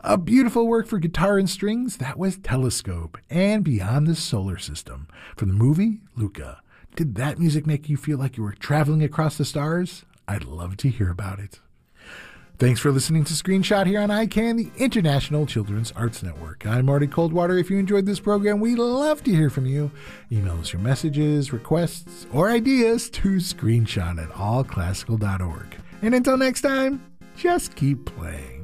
A beautiful work for guitar and strings, that was Telescope and Beyond the Solar System from the movie Luca. Did that music make you feel like you were traveling across the stars? I'd love to hear about it. Thanks for listening to Screenshot here on ICANN, the International Children's Arts Network. I'm Marty Coldwater. If you enjoyed this program, we'd love to hear from you. Email us your messages, requests, or ideas to screenshot@allclassical.org. And until next time, just keep playing.